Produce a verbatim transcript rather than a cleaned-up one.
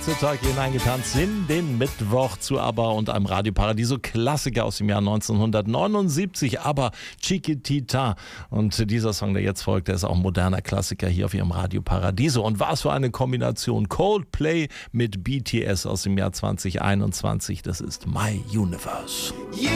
Tag hineingetanzt in den Mittwoch zu ABBA und einem Radio Paradiso Klassiker aus dem Jahr neunzehnhundertneunundsiebzig, ABBA Chiquitita. Und dieser Song, der jetzt folgt, der ist auch ein moderner Klassiker hier auf ihrem Radio Paradiso. Und was für eine Kombination Coldplay mit B T S aus dem Jahr zweitausendeinundzwanzig. Das ist My Universe.